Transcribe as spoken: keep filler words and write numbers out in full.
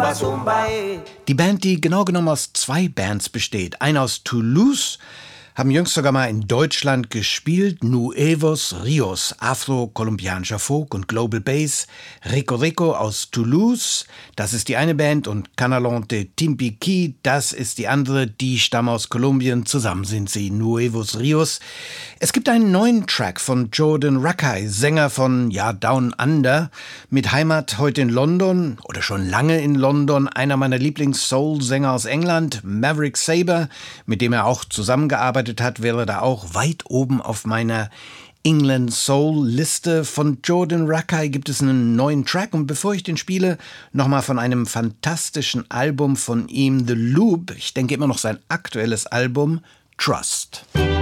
Zumba, Zumba, eh. Die Band, die genau genommen aus zwei Bands besteht. Eine aus Toulouse, haben jüngst sogar mal in Deutschland gespielt. Nuevos Rios, afro-kolumbianischer Folk und Global Bass. Rico Rico aus Toulouse, das ist die eine Band. Und Canalón de Timbiquí, das ist die andere. Die stammen aus Kolumbien. Zusammen sind sie Nuevos Rios. Es gibt einen neuen Track von Jordan Rakei, Sänger von ja, Down Under, mit Heimat heute in London oder schon lange in London. Einer meiner Lieblings-Soul-Sänger aus England, Maverick Sabre, mit dem er auch zusammengearbeitet hat, wäre da auch weit oben auf meiner England Soul Liste. Von Jordan Rakei gibt es einen neuen Track und bevor ich den spiele, nochmal von einem fantastischen Album von ihm, The Loop. Ich denke immer noch sein aktuelles Album, Trust.